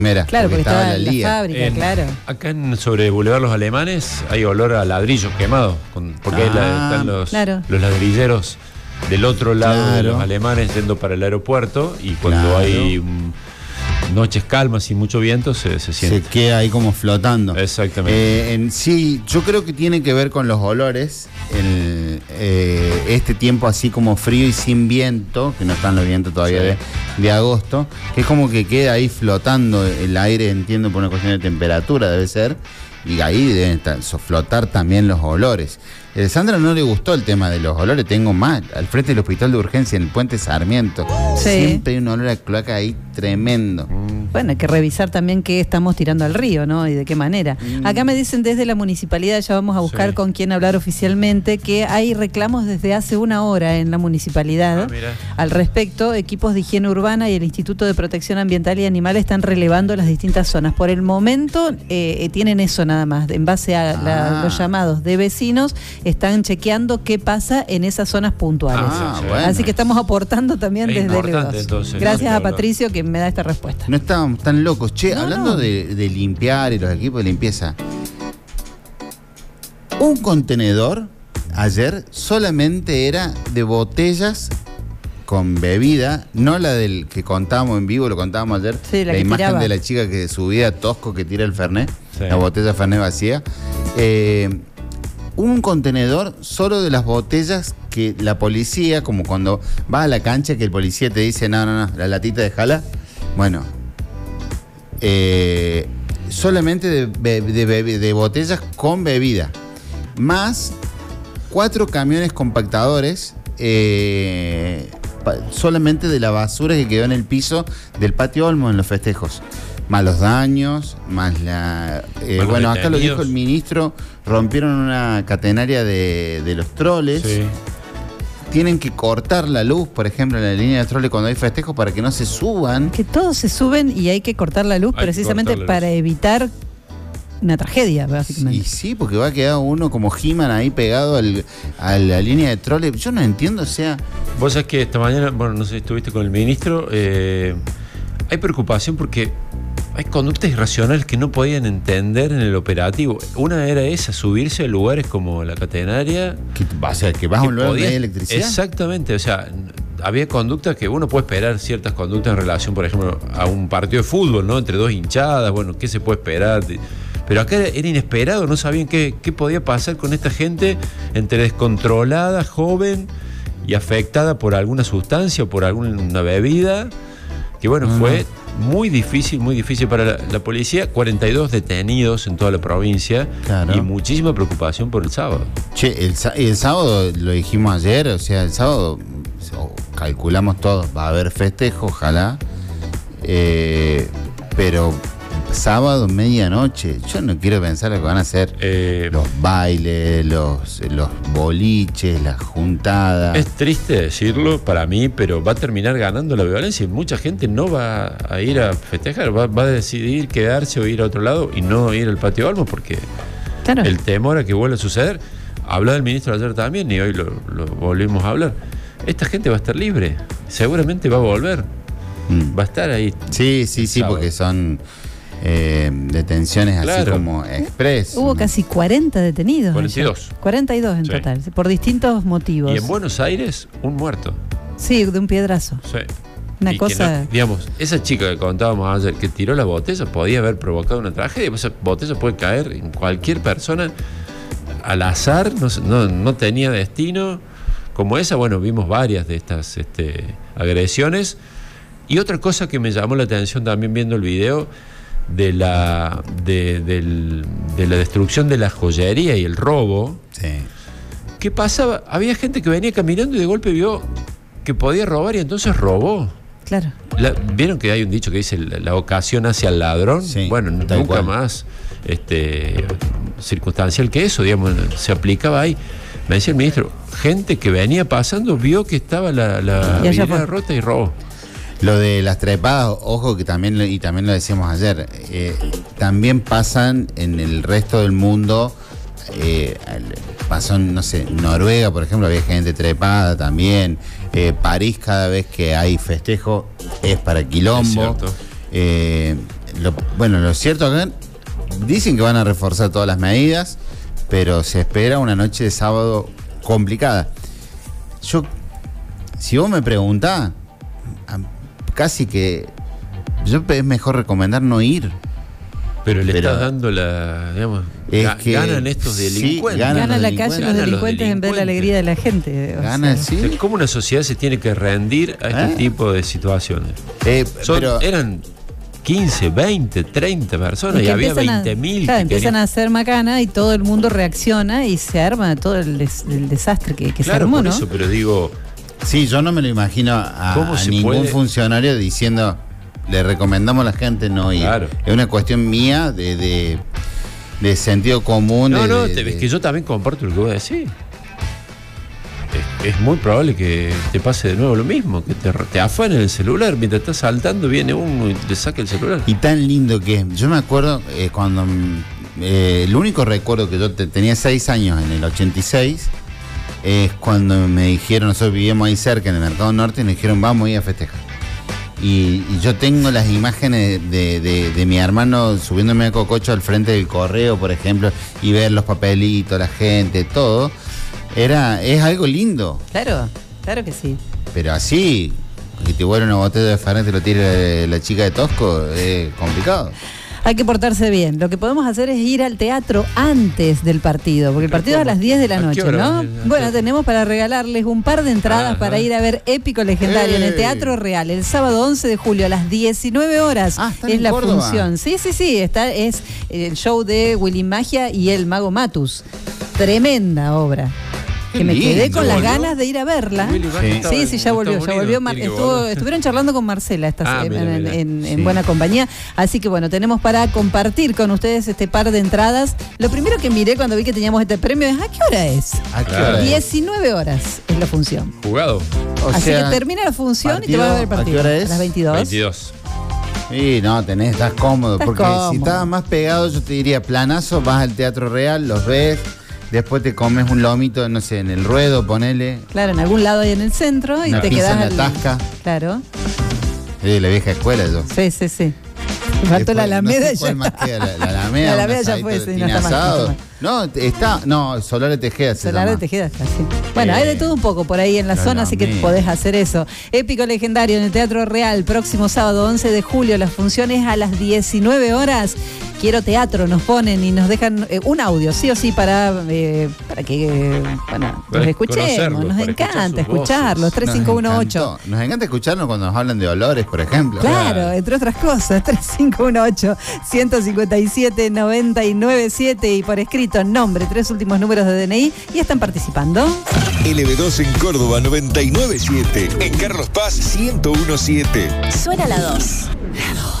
Mira, Claro, porque estaba en la lía. fábrica, claro. Acá sobre Boulevard Los Alemanes hay olor a ladrillo quemado, porque están claro. los ladrilleros del otro lado de Los Alemanes yendo para el aeropuerto, y cuando hay noches calmas y mucho viento se siente. Se queda ahí como flotando. Exactamente. Sí, yo creo que tiene que ver con los olores. Este tiempo así como frío y sin viento, que no están los vientos todavía de agosto, que es como que queda ahí flotando el aire, entiendo, por una cuestión de temperatura debe ser, y ahí deben flotar también los olores. Sandra no le gustó el tema de los olores, tengo más, al frente del hospital de urgencia en el puente Sarmiento, siempre hay un olor a cloaca ahí tremendo. Bueno, hay que revisar también qué estamos tirando al río, ¿no? Y de qué manera. Acá me dicen desde la municipalidad, ya vamos a buscar con quién hablar oficialmente, que hay reclamos desde hace una hora en la municipalidad al respecto. Equipos de higiene urbana y el Instituto de Protección Ambiental y Animal están relevando las distintas zonas. Por el momento tienen eso nada más, en base a los llamados de vecinos, están chequeando qué pasa en esas zonas puntuales. Bueno. Así que estamos aportando también Es desde importante, Legos. entonces, Gracias a Patricio que me da esta respuesta. No estábamos tan locos. Hablando de limpiar y los equipos de limpieza, un contenedor ayer solamente era de botellas con bebida, no la del que contábamos en vivo, lo contábamos ayer, la imagen tiraba de la chica que subía tosco que tira el Fernet, la botella Fernet vacía. Un contenedor solo de las botellas que la policía, como cuando vas a la cancha que el policía te dice no, la latita déjala. Bueno, solamente de botellas con bebida, más 4 camiones compactadores solamente de la basura que quedó en el piso del patio Olmo en los festejos, más los daños, más bueno, acá lo dijo el ministro, rompieron una catenaria de los troles. Tienen que cortar la luz, por ejemplo, en la línea de troles cuando hay festejos para que no se suban. Que todos se suben y hay que cortar la luz precisamente para evitar una tragedia, básicamente. Y sí, porque va a quedar uno como He-Man ahí pegado a la línea de troles. Yo no entiendo, o sea... Vos sabés que esta mañana, bueno, no sé si estuviste con el ministro, hay preocupación porque hay conductas irracionales que no podían entender en el operativo. Una era esa, subirse a lugares como la catenaria. O sea, que vas a un lugar donde hay electricidad. Exactamente, o sea, había conductas que uno puede esperar, ciertas conductas en relación, por ejemplo, a un partido de fútbol, ¿no? Entre dos hinchadas, bueno, ¿qué se puede esperar? Pero acá era inesperado, no sabían qué podía pasar con esta gente entre descontrolada, joven y afectada por alguna sustancia o por alguna bebida, que bueno, fue muy difícil para la policía. 42 detenidos en toda la provincia y muchísima preocupación por el sábado. El sábado, lo dijimos ayer, o sea, el sábado calculamos todo, va a haber festejo, ojalá, pero sábado, medianoche, yo no quiero pensar lo que van a hacer los bailes, los boliches, las juntadas. Es triste decirlo para mí, pero va a terminar ganando la violencia y mucha gente no va a ir a festejar, va a decidir quedarse o ir a otro lado y no ir al patio Olmo porque el temor a que vuelva a suceder. Habló el ministro ayer también y hoy lo volvimos a hablar. Esta gente va a estar libre, seguramente va a volver, va a estar ahí. Sí, porque son... detenciones así como express. Hubo casi 40 detenidos. 42 en total, por distintos motivos. Y en Buenos Aires, un muerto. Sí, de un piedrazo. Una cosa... digamos, esa chica que contábamos ayer, que tiró la botella, podía haber provocado una tragedia. Esa botella puede caer en cualquier persona al azar, no tenía destino. Como esa, bueno, vimos varias de estas agresiones. Y otra cosa que me llamó la atención también viendo el video, de la destrucción de la joyería y el robo. ¿Qué pasaba? Había gente que venía caminando y de golpe vio que podía robar y entonces robó. Claro. ¿Vieron que hay un dicho que dice la ocasión hacia el ladrón? Bueno, nunca más circunstancial que eso, digamos, se aplicaba ahí. Me decía el ministro, gente que venía pasando vio que estaba la vidriera rota y robó. Lo de las trepadas, ojo que también lo decíamos ayer, también pasan en el resto del mundo, pasó, no sé, Noruega, por ejemplo, había gente trepada también, París cada vez que hay festejo es para quilombo. Lo cierto acá, dicen que van a reforzar todas las medidas, pero se espera una noche de sábado complicada. Si vos me preguntás, casi que es mejor recomendar no ir. Pero le estás dando digamos, ganan estos delincuentes. Sí, ganan la calle los delincuentes en vez de la alegría de la gente. ¿Sí? ¿Cómo una sociedad se tiene que rendir a este tipo de situaciones? Eran 15, 20, 30 personas y había 20.000. Claro, empiezan a hacer macana y todo el mundo reacciona y se arma todo el desastre que se armó, ¿no? Eso, pero digo... Sí, yo no me lo imagino a ningún funcionario diciendo... Le recomendamos a la gente no ir. Claro. Es una cuestión mía de sentido común. Es que yo también comparto lo que vos decís. Es muy probable que te pase de nuevo lo mismo, que te afanen el celular. Mientras estás saltando viene uno y te saca el celular. Y tan lindo que es. Yo me acuerdo cuando... el único recuerdo que yo tenía 6 años en el 86 es cuando me dijeron, nosotros vivíamos ahí cerca en el Mercado Norte, y nos dijeron vamos a ir a festejar. Y yo tengo las imágenes de mi hermano subiéndome a cococho al frente del correo, por ejemplo, y ver los papelitos, la gente, todo. Es algo lindo. Claro que sí. Pero así, que te vuelva una botella de Fernet y te lo tire la chica de Tosco, es complicado. Hay que portarse bien. Lo que podemos hacer es ir al teatro antes del partido, porque el partido es a las 10 de la noche, ¿no? Bueno, tenemos para regalarles un par de entradas para ir a ver Épico Legendario en el Teatro Real el sábado 11 de julio a las 19 horas. Es la función. Sí. Es el show de Willy Magia y el Mago Matus. Tremenda obra. Que me quedé con las ganas de ir a verla. Sí, ya volvió. Estuvieron charlando con Marcela en Buena Compañía. Así que bueno, tenemos para compartir con ustedes este par de entradas. Lo primero que miré cuando vi que teníamos este premio es ¿a qué hora es? 19 horas es la función. Jugado. Así que termina la función y te vas a ver el partido. ¿A qué hora es? A las 22. 22. Sí, no, estás cómodo. Si estabas más pegado, yo te diría planazo, vas al Teatro Real, los ves. Después te comes un lomito, no sé, en el Ruedo, ponele. Claro, en algún lado ahí en el centro y te quedas en la Tasca. Claro. La vieja escuela yo. Sí. Faltó la Alameda. No sé cuál más queda, la Alameda. La Alameda ya fue, sí, no está más. No, Solar de Tejeda. Solar de Tejeda está, sí. Bueno, hay de todo un poco por ahí en la zona, así que podés hacer eso. Épico Legendario en el Teatro Real, próximo sábado 11 de julio, las funciones a las 19 horas. Quiero teatro, nos ponen y nos dejan un audio, sí o sí, para que los escuchemos. Nos encanta escucharlos. 3518. Nos encanta escucharnos cuando nos hablan de olores, por ejemplo. Claro, entre otras cosas. 3518-157-997 y por escrito, nombre, 3 últimos números de DNI y están participando. LB2 en Córdoba 997. En Carlos Paz 1017. Suena la 2. La 2.